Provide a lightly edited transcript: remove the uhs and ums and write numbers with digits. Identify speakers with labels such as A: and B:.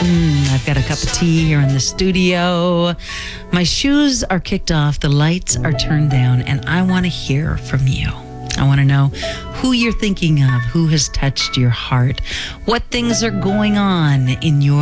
A: I've got a cup of tea here in the studio. My shoes are kicked off, the lights are turned down, and I want to hear from you. I want to know who you're thinking of, who has touched your heart, what things are going on in your